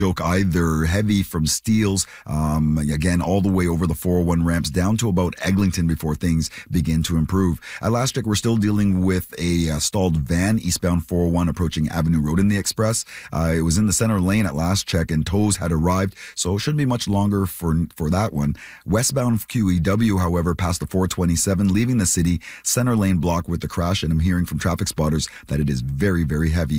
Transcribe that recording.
joke either. Heavy from Steeles, again, all the way over the 401 ramps down to about Eglinton before things begin to improve. At last check, we're still dealing with a stalled van eastbound 401 approaching Avenue Road in the Express. It was in the center lane at last check, and tows had arrived, so it shouldn't be much longer for that one. Westbound QEW, however, past the 427, leaving the city, center lane blocked with the crash, and I'm hearing from traffic spotters that it is very, very heavy.